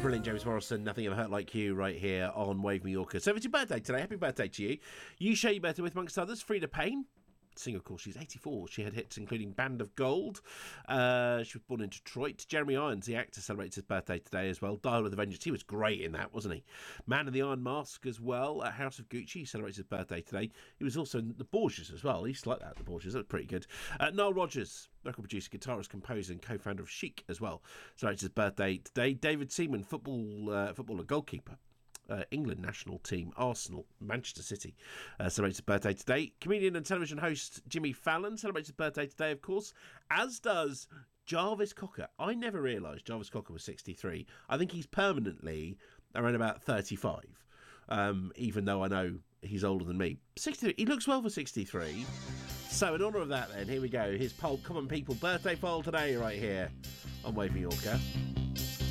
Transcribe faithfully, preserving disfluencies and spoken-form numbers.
brilliant James Morrison, Nothing Ever Hurt Like You, right here on Wave Mallorca. So it's your birthday today. Happy birthday to you. You share your birthday with, amongst others, Frida Payne. Singer, of course, she's eighty-four. She had hits including Band of Gold. Uh, she was born in Detroit. Jeremy Irons, the actor, celebrates his birthday today as well. Dial with a Vengeance. He was great in that, wasn't he? Man in the Iron Mask as well. At House of Gucci, he celebrates his birthday today. He was also in The Borgias as well. He used to like that, The Borgias. That was pretty good. Uh, Noel Rodgers, record producer, guitarist, composer, and co-founder of Chic as well, celebrates his birthday today. David Seaman, football uh, footballer, goalkeeper. Uh, England national team, Arsenal, Manchester City, uh, celebrates his birthday today. Comedian and television host Jimmy Fallon celebrates his birthday today, of course, as does Jarvis Cocker. I never realised Jarvis Cocker was sixty-three. I think he's permanently around about thirty-five, um, even though I know he's older than me. sixty-three. He looks well for sixty-three. So in honour of that then, here we go. His Pulp Common People birthday file today right here on Wave Mallorca.